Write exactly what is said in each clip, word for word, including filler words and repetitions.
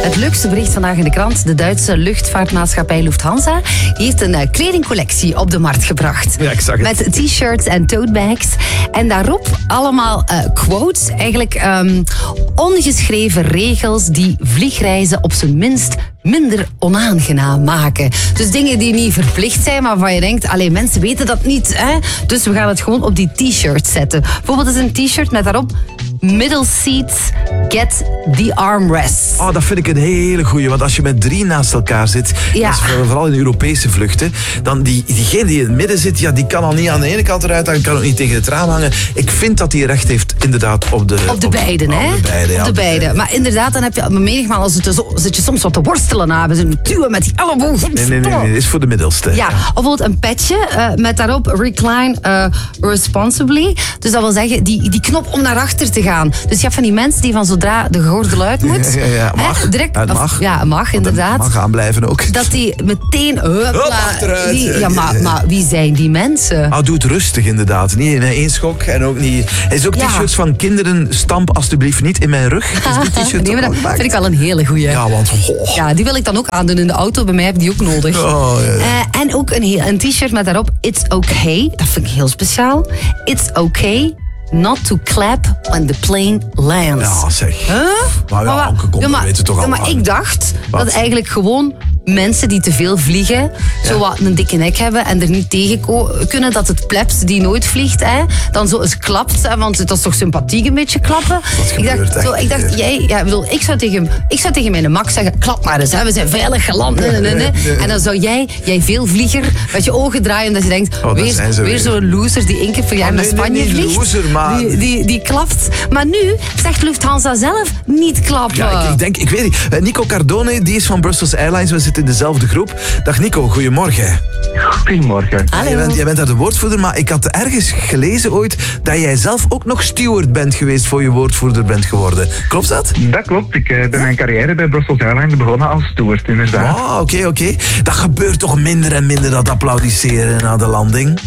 Het leukste bericht vandaag in de krant. De Duitse luchtvaartmaatschappij Lufthansa heeft een uh, kledingcollectie op de markt gebracht. Ja, ik zag het. Met t-shirts en totebags. En daarop allemaal uh, quotes. Eigenlijk um, ongeschreven regels die vliegreizen op zijn minst minder onaangenaam maken. Dus dingen die niet verplicht zijn, maar waarvan je denkt, alleen mensen weten dat niet. Hè? Dus we gaan het gewoon op die t-shirt zetten. Bijvoorbeeld is een t-shirt met daarop middle seats get the armrests. Oh, dat vind ik een hele goeie. Want als je met drie naast elkaar zit, Ja. dat is vooral in Europese vluchten, dan die, diegene die in het midden zit, ja, die kan al niet aan de ene kant eruit hangen, kan ook niet tegen het raam hangen. Ik vind dat hij recht heeft inderdaad op de... Op de beiden, hè? Op de beide, ja, op de beide. Maar inderdaad, dan heb je menigmaal als het zo, zit je soms wat te worstelen na. We zijn duwen met die elleboog. Nee, nee, nee, nee, dit is voor de middelste. Ja, of bijvoorbeeld een petje uh, met daarop recline uh, responsibly. Dus dat wil zeggen, die, die knop om naar achter te gaan. Dus je hebt van die mensen die van zodra de gordel uit moet... Ja, ja, ja, mag. Hè, direct, Ja, het mag. Of, ja, mag, inderdaad. Mag aanblijven ook. Dat die meteen... Huppla, Hop, achteruit. die, ja, maar, maar wie zijn die mensen? Ah, doe het rustig inderdaad. Niet in één schok en ook niet... Er is ook Ja. t-shirts van kinderen, stamp alstublieft niet in mijn rug. Is die t-shirt Nee, maar ook al dat gemaakt? vind ik wel een hele goeie. Ja, want... Oh. Ja, die wil ik dan ook aandoen in de auto. Bij mij heb ik die ook nodig. Oh, ja, ja. Uh, en ook een, heel- een t-shirt met daarop It's okay. Dat vind ik heel speciaal. It's okay not to clap when the plane lands. Ja, zeg. Huh? Maar ja, Anke, kom, dat weten toch ja, allemaal. maar ik dacht Wat? dat eigenlijk gewoon mensen die te veel vliegen, zo wat een dikke nek hebben en er niet tegen ko- kunnen, dat het plebs die nooit vliegt, hè, dan zo eens klapt. Hè, want dat is toch sympathiek een beetje klappen. Ik gebeurt dacht, echt zo, ik dacht niet, hè. jij, ja, ik bedoel, ik zou tegen, ik zou tegen mijn Max zeggen, klap maar eens, hè, we zijn veilig geland. Nee, nee, nee, nee. En dan zou jij, jij veel vlieger, met je ogen draaien, omdat je denkt, daar weer, zijn ze weer weer. zo'n loser die één keer per jaar Oh, naar nee, nee, Spanje niet vliegt. loser, maar- Die, die, die klapt. Maar nu zegt Lufthansa zelf niet klappen. Ja, ik, ik denk, ik weet niet. Eh, Nico Cardone, die is van Brussels Airlines. We zitten in dezelfde groep. Dag Nico, goedemorgen. Goedemorgen. Hallo. Jij bent, jij bent daar de woordvoerder, maar ik had ergens gelezen ooit dat jij zelf ook nog steward bent geweest voor je woordvoerder bent geworden. Klopt dat? Dat klopt. Ik eh, ben mijn carrière bij Brussels Airlines begonnen als steward, inderdaad. Oh, oké, oké. Dat gebeurt toch minder en minder, dat applaudisseren na de landing?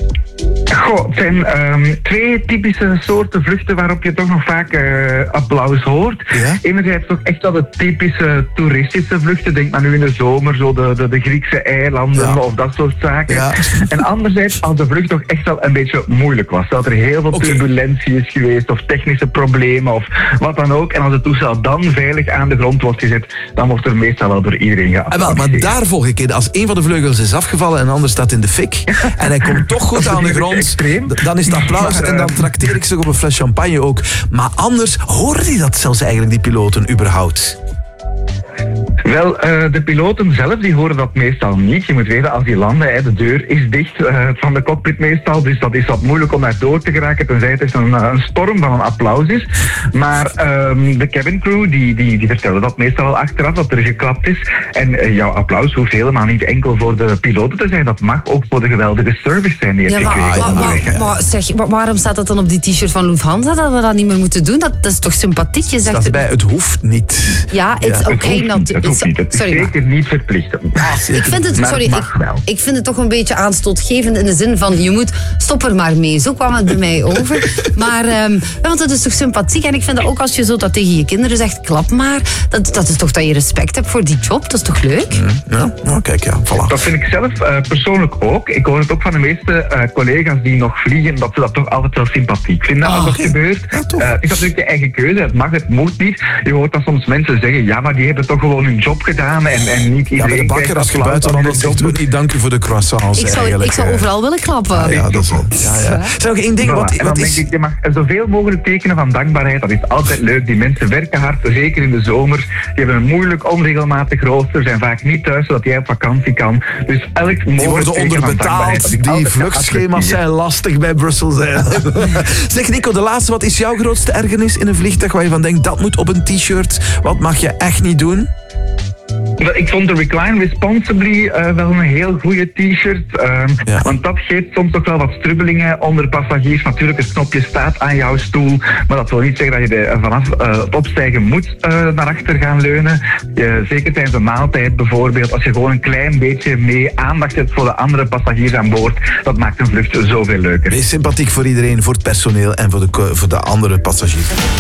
Goh, het zijn ehm, twee typische soorten vluchten waarop je toch nog vaak eh, applaus hoort. Ja? Enerzijds toch echt wel de typische toeristische vluchten. Denk maar nu in de zomer, zo de, de, de Griekse eilanden Ja. of dat soort zaken. Ja. En anderzijds, als de vlucht toch echt wel een beetje moeilijk was. Dat er heel veel Oké. turbulentie is geweest of technische problemen of wat dan ook. En als het toestel dan veilig aan de grond wordt gezet, dan wordt er meestal wel door iedereen En wel, geapplaudiseerd. maar daar volg ik in. Als een van de vleugels is afgevallen en de ander staat in de fik en hij komt toch goed aan de grond, Extreem. d- dan is het applaus Maar, en dan eh, trakteer ik ze op een fles champagne ook. Maar anders horen die dat zelfs eigenlijk, die piloten, überhaupt? Wel, eh, de piloten zelf die horen dat meestal niet. Je moet weten, als die landen, hè, de deur is dicht eh, van de cockpit meestal. Dus dat is wat moeilijk om daar door te geraken, tenzij het echt een, een storm van een applaus is. Maar ehm, de cabin crew die, die, die vertellen dat meestal wel achteraf, dat er geklapt is. En eh, jouw applaus hoeft helemaal niet enkel voor de piloten te zijn. Dat mag ook voor de geweldige service zijn die je Ja, hebt maar, gekregen maar, onderweg, maar, hè. maar zeg, maar waarom staat dat dan op die t-shirt van Lufthansa dat we dat niet meer moeten doen? Dat, dat is toch sympathiek? Je zegt Dat is bij het hoeft niet. ja, it's Ja. Het okay hoeft not niet, to... het hoeft it's- niet. Het is sorry, maar- zeker niet verplicht. Ik vind het, Maar sorry, het mag ik, wel. ik vind het toch een beetje aanstootgevend in de zin van je moet stop er maar mee. Zo kwam het bij mij over. Maar, ehm, want dat is toch sympathiek. En ik vind dat ook als je zo dat tegen je kinderen zegt, klap maar. Dat, dat is toch dat je respect hebt voor die job. Dat is toch leuk? Ja, nou kijk, ja, voilà. Dat vind ik zelf eh, persoonlijk ook. Ik hoor het ook van de meeste eh, collega's die nog vliegen, dat ze dat toch altijd wel sympathiek vinden als Ah, dat oké. gebeurt. Ja, toch. Eh, het is natuurlijk de eigen keuze, het mag, het moet niet. Je hoort dat soms mensen zeggen, ja, maar die hebben toch gewoon hun job gedaan en, en niet Ja, iedereen bij de bakker, krijgt als je applaus buiten als wandelt, hij zegt de job ook niet dank u voor de croissants Ik zou, eigenlijk. ik zou eh. overal willen klappen. Ah, ja, dat is wel. Ja, ja. Er is nog één ding, Voilà. wat, En dan wat denk is... ik, je mag zoveel mogelijk tekenen van dankbaarheid. Dat is altijd leuk. Die mensen werken hard, zeker in de zomer. Die hebben een moeilijk, onregelmatig rooster, zijn vaak niet thuis, zodat jij op vakantie kan. Dus elk mogelijk Die worden teken van dankbaarheid, dat onderbetaald. is Die altijd vluchtschema's geapprecieerd. zijn lastig bij Brussels. Zeg Nico, de laatste. Wat is jouw grootste ergernis in een vliegtuig waar je van denkt, dat moet op een t-shirt? Wat mag je echt niet doen? Wel, Ik vond de Recline Responsibly uh, wel een heel goede t-shirt. Um, Ja. Want dat geeft soms toch wel wat strubbelingen onder passagiers. Natuurlijk, het knopje staat aan jouw stoel. Maar dat wil niet zeggen dat je er vanaf uh, het opstijgen moet uh, naar achter gaan leunen. Je, zeker tijdens een maaltijd bijvoorbeeld. Als je gewoon een klein beetje mee aandacht hebt voor de andere passagiers aan boord. Dat maakt een vlucht zoveel leuker. Wees sympathiek voor iedereen, voor het personeel en voor de, voor de andere passagiers.